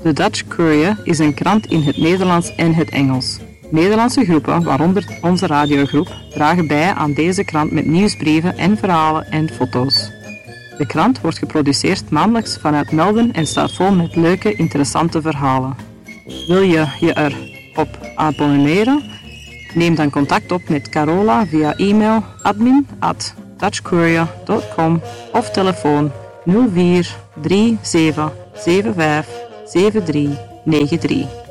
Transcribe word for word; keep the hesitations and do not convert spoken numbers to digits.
De Dutch Courier is een krant in het Nederlands en het Engels. Nederlandse groepen, waaronder onze radiogroep, dragen bij aan deze krant met nieuwsbrieven en verhalen en foto's. De krant wordt geproduceerd maandelijks vanuit Melden en staat vol met leuke, interessante verhalen. Wil je je er op abonneren? Neem dan contact op met Carola via e-mail admin at dutchcourier dot com of telefoon nul vier drie zeven zeven vijf zeven drie negen drie.